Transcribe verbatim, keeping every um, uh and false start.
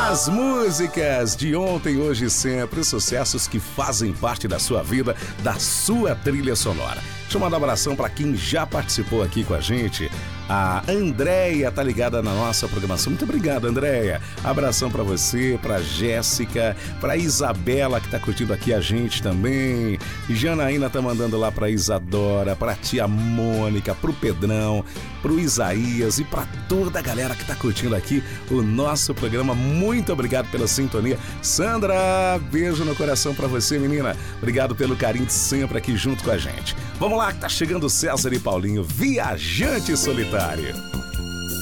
As músicas de ontem, hoje e sempre, sucessos que fazem parte da sua vida, da sua trilha sonora. Deixa eu mandar um abração para quem já participou aqui com a gente. A Andréia tá ligada na nossa programação. Muito obrigado, Andréia. Abração para você, para Jéssica, para Isabela, que tá curtindo aqui a gente também. Janaína tá mandando lá para Isadora, para tia Mônica, pro Pedrão, pro Isaías e para toda a galera que tá curtindo aqui o nosso programa. Muito obrigado pela sintonia. Sandra, beijo no coração para você, menina. Obrigado pelo carinho de sempre aqui junto com a gente. Vamos lá, que tá chegando César e Paulinho, Viajante Solitário.